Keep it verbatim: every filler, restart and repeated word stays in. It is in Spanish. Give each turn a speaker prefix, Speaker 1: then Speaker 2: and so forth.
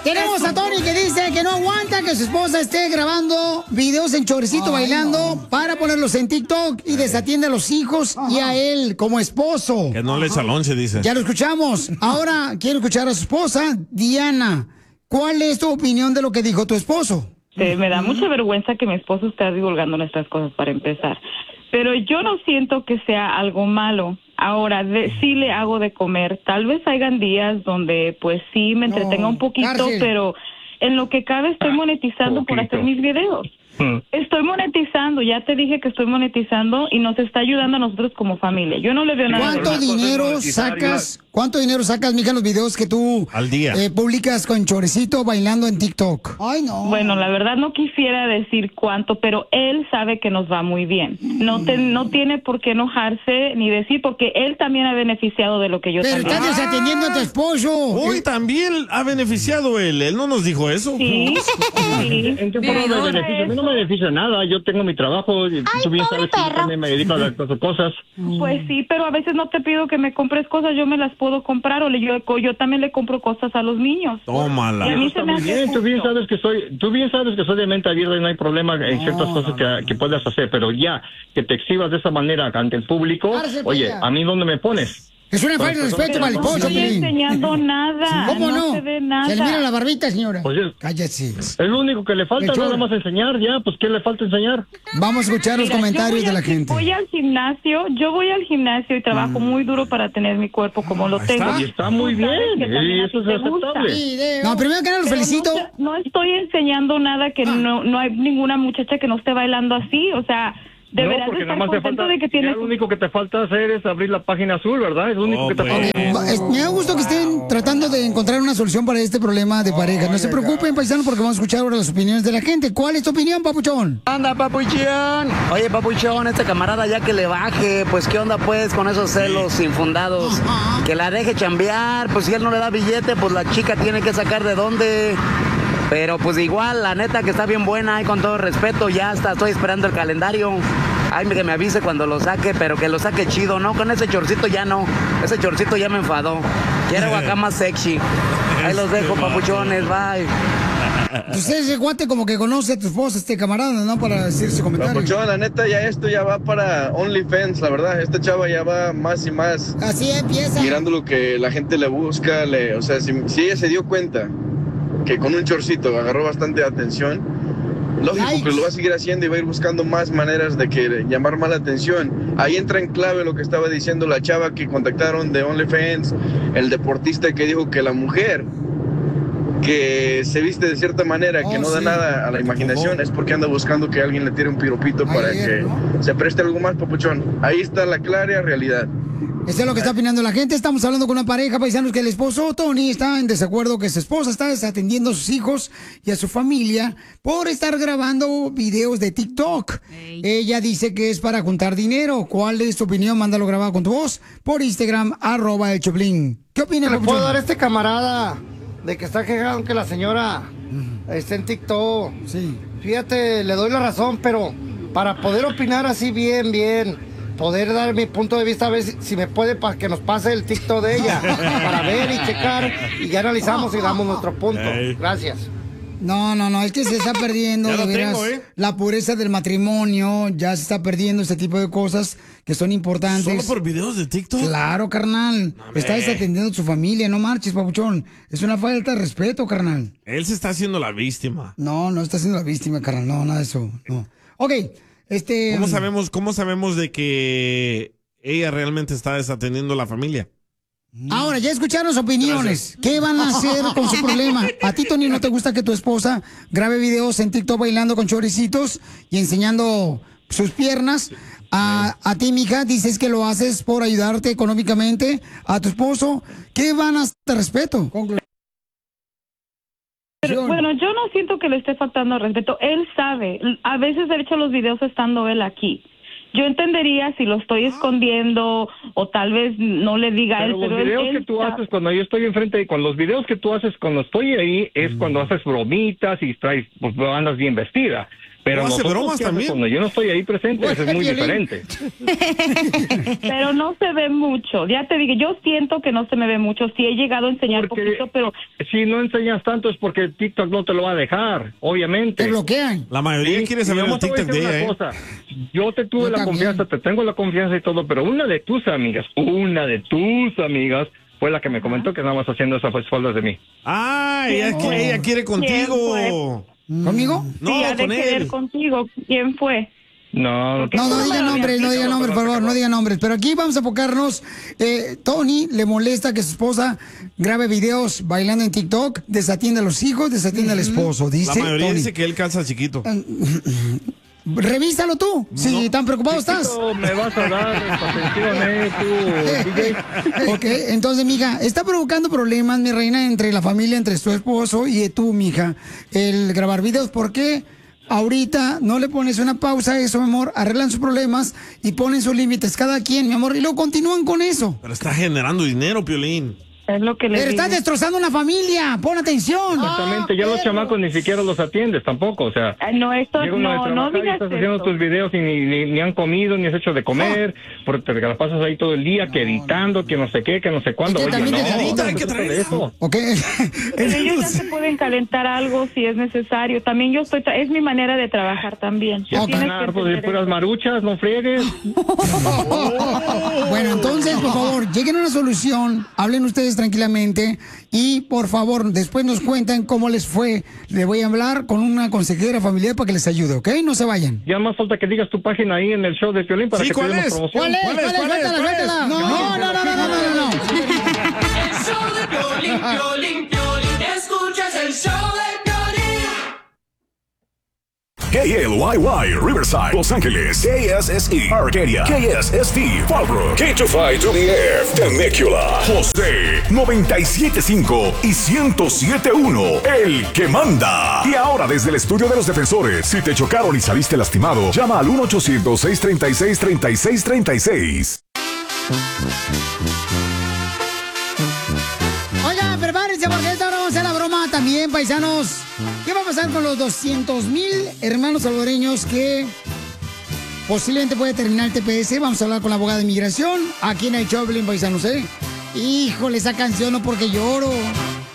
Speaker 1: Tenemos a Tony que dice que no aguanta que su esposa esté grabando videos en choricito Ay, bailando no. para ponerlos en TikTok y desatiende a los hijos Ajá. y a él como esposo.
Speaker 2: Que no le echa lonche, dice.
Speaker 1: Ya lo escuchamos. Ahora quiero escuchar a su esposa, Diana. ¿Cuál es tu opinión de lo que dijo tu esposo?
Speaker 3: Sí, me da mucha vergüenza que mi esposo esté divulgando nuestras cosas para empezar. Pero yo no siento que sea algo malo. Ahora, de, sí le hago de comer. Tal vez hayan días donde, pues, sí me entretenga no, un poquito, cárcel. Pero en lo que cabe estoy monetizando ah, por hacer mis videos. Hmm. Estoy monetizando, ya te dije que estoy monetizando y nos está ayudando a nosotros como familia. Yo no le veo nada.
Speaker 1: ¿Cuánto dinero sacas? ¿Cuánto dinero sacas, mija, en los videos que tú
Speaker 2: al día
Speaker 1: eh, publicas con Choricito bailando en TikTok?
Speaker 3: Ay, no. Bueno, la verdad no quisiera decir cuánto, pero él sabe que nos va muy bien. No te, no tiene por qué enojarse ni decir, porque él también ha beneficiado de lo que yo
Speaker 1: pero
Speaker 3: también.
Speaker 1: Pero estás desatendiendo a tu esposo.
Speaker 2: Hoy eh. también ha beneficiado él. Él no nos dijo eso.
Speaker 3: Sí. sí.
Speaker 4: ¿En qué forma me beneficia? A mí no me beneficia nada. Yo tengo mi trabajo. Ay, tú bien sabes perro. que yo también me dedico a las cosas.
Speaker 3: Pues sí, pero a veces no te pido que me compres cosas. Yo me las puedo comprar o le Yo, yo también le compro cosas a los niños.
Speaker 2: Tómala.
Speaker 3: Y a mí se me
Speaker 4: muy bien. Tú bien sabes que soy, tú bien sabes que soy de mente abierta y no hay problema en no, ciertas cosas que, que puedas hacer, pero ya que te exhibas de esa manera ante el público, Arce, oye, pilla. ¿a mí dónde me pones?
Speaker 1: Es una falta de respeto para el esposo.
Speaker 3: No estoy enseñando nada.
Speaker 1: ¿Cómo no?
Speaker 3: No se ve nada.
Speaker 1: Se le mira la barbita, señora.
Speaker 4: Pues es,
Speaker 1: Cállate.
Speaker 4: Es lo único que le falta, nada más enseñar, ya. Pues, ¿qué le falta enseñar?
Speaker 1: Vamos a escuchar los Mira, comentarios de la gente.
Speaker 3: Voy al gimnasio, yo voy al gimnasio y trabajo mm. muy duro para tener mi cuerpo como lo tengo.
Speaker 4: Está, y está muy bien, y eso es aceptable.
Speaker 1: No, primero que nada, los felicito.
Speaker 3: No, no estoy enseñando nada que ah. no, no hay ninguna muchacha que no esté bailando así, o sea... Deberás
Speaker 4: no, porque
Speaker 3: estar
Speaker 4: nada más te falta,
Speaker 3: de que tienes...
Speaker 4: lo único que te falta hacer es abrir la página azul, ¿verdad? Es lo único oh, que te falta.
Speaker 1: Eh, me da gusto que estén tratando de encontrar una solución para este problema de pareja. No se preocupen, paisanos, porque vamos a escuchar ahora las opiniones de la gente. ¿Cuál es tu opinión, papuchón?
Speaker 5: Anda, papuchón. Oye, papuchón, este camarada ya que le baje, pues qué onda pues con esos celos infundados. Uh-huh. Que la deje chambear, pues si él no le da billete, pues la chica tiene que sacar de dónde. Pero pues igual, la neta que está bien buena y con todo respeto, ya hasta estoy esperando el calendario. Ay, que me avise cuando lo saque, pero que lo saque chido, ¿no? Con ese chorcito ya no. Ese chorcito ya me enfadó. Quiero acá más sexy. Ahí los dejo, papuchones, bye.
Speaker 1: Pues ese guate como que conoce a tu esposa, este camarada, ¿no? Para decir su comentario.
Speaker 6: Papuchón, la neta, ya esto ya va para OnlyFans, la verdad. Esta chava ya va más y más.
Speaker 1: Así empieza.
Speaker 6: Mirando lo que la gente le busca, le, o sea, si, si ella se dio cuenta que con un chorcito agarró bastante atención, lógico Likes. que lo va a seguir haciendo y va a ir buscando más maneras de que llamar más la atención. Ahí entra en clave lo que estaba diciendo la chava que contactaron de OnlyFans, el deportista que dijo que la mujer que se viste de cierta manera, oh, que no sí. da nada a la imaginación, es porque anda buscando que alguien le tire un piropito Ayer, para que ¿no? se preste algo más, papuchón. Ahí está la clara realidad.
Speaker 1: Eso es lo que está opinando la gente. Estamos hablando con una pareja, paisanos, que el esposo Tony está en desacuerdo, que su esposa está desatendiendo a sus hijos y a su familia por estar grabando videos de TikTok. Hey. Ella dice que es para juntar dinero. ¿Cuál es tu opinión? Mándalo grabado con tu voz por Instagram, arroba el Choplin. ¿Qué opina?
Speaker 7: ¿Le puedo dar a este camarada de que está quejado que la señora uh-huh. esté en TikTok?
Speaker 1: Sí.
Speaker 7: Fíjate, le doy la razón, pero para poder opinar así bien, bien... poder dar mi punto de vista, a ver si, si me puede para que nos pase el TikTok de ella, para ver y checar, y ya analizamos y damos nuestro punto. Hey. Gracias.
Speaker 1: No, no, no, es que se está perdiendo de veras,
Speaker 2: tengo, ¿eh?
Speaker 1: la pureza del matrimonio, ya se está perdiendo este tipo de cosas que son importantes.
Speaker 2: ¿Solo por videos de TikTok?
Speaker 1: Claro, carnal. No, está desatendiendo a su familia, no marches, papuchón. Es una falta de respeto, carnal.
Speaker 2: Él se está haciendo la víctima.
Speaker 1: No, no está haciendo la víctima, carnal, no, nada de eso, no. Ok. Este,
Speaker 2: ¿Cómo sabemos, cómo sabemos de que ella realmente está desatendiendo a la familia?
Speaker 1: Ahora, ya escucharon sus opiniones. Gracias. ¿Qué van a hacer con su problema? ¿A ti, Tony, no te gusta que tu esposa grabe videos en TikTok bailando con choricitos y enseñando sus piernas? A, a ti, mija, dices que lo haces por ayudarte económicamente a tu esposo. ¿Qué van a hacer? Respeto.
Speaker 3: Pero, bueno, yo no siento que le esté faltando respeto. Él sabe. A veces he hecho los videos estando él aquí. Yo entendería si lo estoy escondiendo o tal vez no le diga a él.
Speaker 4: Pero los videos
Speaker 3: él,
Speaker 4: que tú
Speaker 3: sabe.
Speaker 4: haces cuando yo estoy enfrente, con los videos que tú haces cuando estoy ahí, es mm. cuando haces bromitas y traes, pues andas bien vestida. Pero
Speaker 2: ¿O hace
Speaker 4: nosotros,
Speaker 2: bromas
Speaker 4: ¿qué hace
Speaker 2: también?
Speaker 4: cuando yo no estoy ahí presente, eso es muy diferente.
Speaker 3: Pero no se ve mucho. Ya te digo, yo siento que no se me ve mucho. Sí he llegado a enseñar
Speaker 4: Porque
Speaker 3: poquito, pero...
Speaker 4: Si no enseñas tanto es porque TikTok no te lo va a dejar, obviamente.
Speaker 1: Te bloquean.
Speaker 2: La mayoría
Speaker 4: Sí,
Speaker 2: quiere saber
Speaker 4: y
Speaker 2: el
Speaker 4: yo te voy a
Speaker 2: TikTok de
Speaker 4: decir
Speaker 2: ella,
Speaker 4: una
Speaker 2: ¿eh?
Speaker 4: cosa. Yo te tuve
Speaker 1: Yo
Speaker 4: la
Speaker 1: también.
Speaker 4: confianza, te tengo la confianza y todo, pero una de tus amigas, una de tus amigas fue la que me comentó que estabas haciendo esas espaldas de mí.
Speaker 2: Ah, ella,
Speaker 3: ¿Quién
Speaker 2: ella quiere
Speaker 3: ¿Quién
Speaker 2: contigo.
Speaker 1: ¿Conmigo?
Speaker 2: No,
Speaker 3: sí, ha de
Speaker 2: con
Speaker 3: querer
Speaker 2: él.
Speaker 3: contigo. ¿Quién fue?
Speaker 4: No,
Speaker 1: No, no diga nombres, no diga nombres, por favor, no diga nombres. Pero aquí vamos a enfocarnos. Eh, Tony le molesta que su esposa grabe videos bailando en TikTok, desatiende a los hijos, desatiende al esposo. Dice
Speaker 2: La mayoría
Speaker 1: Tony.
Speaker 2: dice que él calza chiquito.
Speaker 1: Revísalo tú, si tan preocupado estás.
Speaker 4: Chiquito, me vas a dar atención, eh, tú, D J.
Speaker 1: Ok, entonces, mija, está provocando problemas, mi reina, entre la familia, entre tu esposo y tú, mija, el grabar videos. ¿Por qué ahorita no le pones una pausa a eso, mi amor? Arreglan sus problemas y ponen sus límites cada quien, mi amor, y luego continúan con eso.
Speaker 2: Pero está generando dinero, Piolín.
Speaker 3: Es lo que le
Speaker 1: Pero
Speaker 3: digo.
Speaker 1: estás destrozando una familia, pon atención.
Speaker 4: Exactamente, ya los chamacos ni siquiera los atiendes tampoco, o sea.
Speaker 3: Ay, no, esto
Speaker 4: llega uno de
Speaker 3: no, no
Speaker 4: trabajar y
Speaker 3: digas
Speaker 4: estás haciendo
Speaker 3: eso.
Speaker 4: tus videos y ni, ni, ni han comido, ni has hecho de comer, porque te la pasas ahí todo el día, que editando, que no sé qué, que no sé cuándo.
Speaker 1: Es que
Speaker 4: Oye,
Speaker 1: también
Speaker 4: no,
Speaker 1: delgadito,
Speaker 4: no
Speaker 1: hay
Speaker 4: se
Speaker 1: que
Speaker 4: trata de
Speaker 2: traer
Speaker 4: eso.
Speaker 1: Ok.
Speaker 3: Pero ellos ya se pueden calentar algo si es necesario. También yo estoy, tra- es mi manera de trabajar también.
Speaker 4: Ya
Speaker 3: Tienes
Speaker 4: están
Speaker 3: que
Speaker 4: hartos de
Speaker 3: entender
Speaker 4: puras
Speaker 3: eso.
Speaker 4: maruchas, no friegues.
Speaker 1: Bueno, entonces, por favor, lleguen a una solución, hablen ustedes tranquilamente y, por favor, después nos cuentan cómo les fue. Le voy a hablar con una consejera familiar para que les ayude, ¿ok? No se vayan.
Speaker 4: Ya más falta que digas tu página ahí en el show de Piolín para
Speaker 2: Sí,
Speaker 4: que te
Speaker 2: ¿cuál
Speaker 4: demos
Speaker 2: es?
Speaker 4: promoción.
Speaker 1: ¿Cuál es? ¿Cuál es?
Speaker 2: ¿Cuál es?
Speaker 1: Suéltala,
Speaker 2: ¿Cuál es?
Speaker 1: suéltala. No, no, no, no, no, no, no, no.
Speaker 8: El show de Piolín, Piolín, Piolín. Escuchas el show de Piolín.
Speaker 9: K L Y Y, Riverside, Los Ángeles, K S S E, Arcadia, K S S T, Fallbrook, K two five to the F, Temecula, José, noventa y siete punto cinco y ciento siete punto uno, el que manda. Y ahora desde el estudio de los defensores, si te chocaron y saliste lastimado, llama al uno ochocientos, seiscientos treinta y seis, treinta y seis treinta y seis.
Speaker 1: Oigan, prepárense porque esta hora vamos a hacer la broma también, paisanos. ¿Qué va a pasar con los doscientos mil hermanos salvadoreños que posiblemente puede terminar el T P S? Vamos a hablar con la abogada de inmigración aquí en el Choplin, paisanos, ¿eh? Híjole, esa canción no porque lloro.